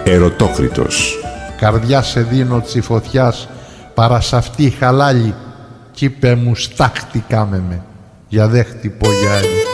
Ερωτόκριτος. Καρδιά σε δίνω τσιφωτιάς, παρά σ' αυτή χαλάλη, κι είπε μου στάχτηκάμε με, για δε χτυπώ για άλλη.